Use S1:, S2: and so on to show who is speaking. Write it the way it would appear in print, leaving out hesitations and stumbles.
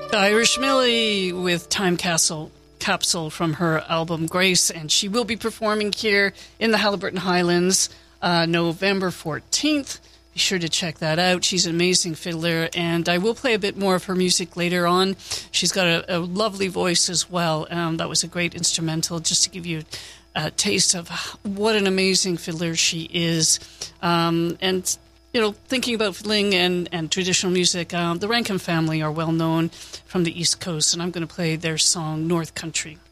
S1: Irish Millie with Time Capsule from her album Grace, and she will be performing here in the Haliburton Highlands November 14th. Be sure to check that out. She's an amazing fiddler, and I will play a bit more of her music later on. She's got a lovely voice as well. That was a great instrumental, just to give you a taste of what an amazing fiddler she is. And you know, thinking about fiddling and traditional music, the Rankin family are well known from the East Coast, and I'm going to play their song, North Country.